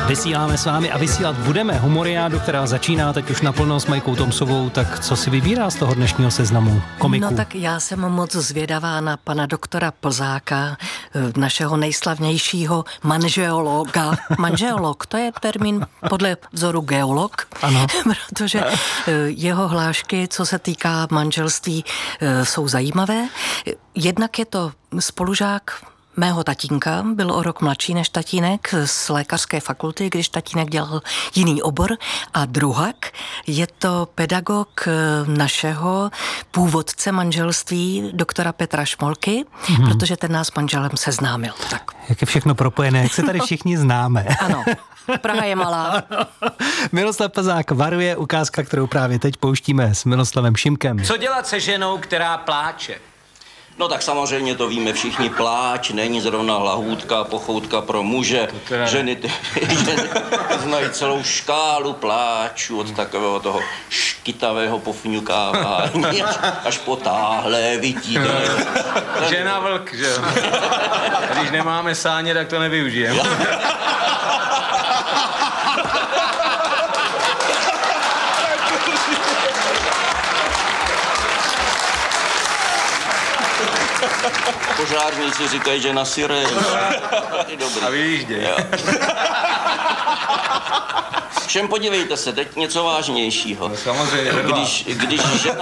Vysíláme s vámi a vysílat budeme Humoriádu, která začíná teď už naplno s Majkou Tomsovou, tak co si vybírá z toho dnešního seznamu komiků? No tak já jsem moc zvědavá na pana doktora Plzáka, našeho nejslavnějšího manžeologa. Manžeolog, to je termín podle vzoru geolog, ano. Protože jeho hlášky, co se týká manželství, jsou zajímavé. Jednak je to spolužák mého tatínka, byl o rok mladší než tatínek z lékařské fakulty, když tatínek dělal jiný obor. A druhak je to pedagog našeho původce manželství, doktora Petra Šmolky, protože ten nás s manželem seznámil. Tak. Jak je všechno propojené, jak se tady všichni známe. Ano. Praha je malá. Miroslav Plzák varuje, ukázka, kterou právě teď pouštíme s Miroslavem Šimkem. Co dělat se ženou, která pláče? No tak samozřejmě to víme všichni, pláč není zrovna lahůdka, pochoutka pro muže. Ženy znají celou škálu pláčů od takového toho škytavého pofňukávání až po táhlé vytí. Žena vlk, že jo? Když nemáme sáně, tak to nevyužijeme. Požárníci říkají, že na sirénu. A vyjížděj. Všem podívejte se, teď něco vážnějšího. No, samozřejmě. Když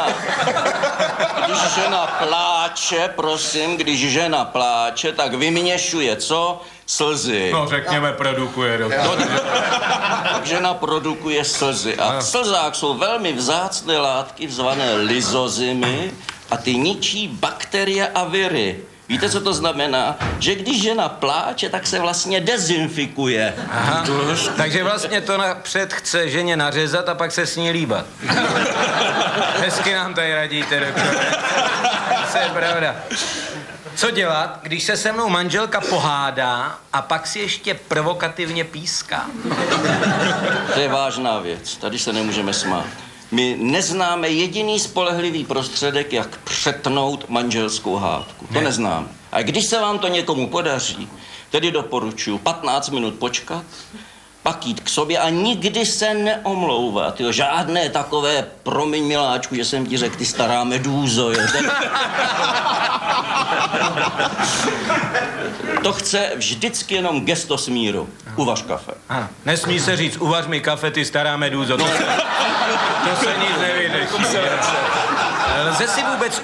žena pláče, prosím, když žena pláče, tak vyměšuje co? Slzy. No řekněme, produkuje. Tak žena produkuje slzy. A v slzách jsou velmi vzácné látky, zvané lyzozymy, a ty ničí bakterie a viry. Víte, co to znamená? Že když žena pláče, tak se vlastně dezinfikuje. Aha. Takže vlastně to napřed chce ženě nařezat a pak se s ní líbat. Hezky nám tady radíte, doktore. To je pravda. Co dělat, když se se mnou manželka pohádá a pak si ještě provokativně píská? To je vážná věc, tady se nemůžeme smát. My neznáme jediný spolehlivý prostředek, jak přetnout manželskou hádku. To neznám. A když se vám to někomu podaří, tedy doporučuji 15 minut počkat, pak jít k sobě a nikdy se neomlouvat. Jo. Žádné takové, promiň miláčku, že jsem ti řekl, ty stará medúzo. Jo. To chce vždycky jenom gesto smíru. Uvař kafe. Ano. Nesmí se říct, uvař mi kafe, ty stará medúzo. To se nic nevyjde. Lze si vůbec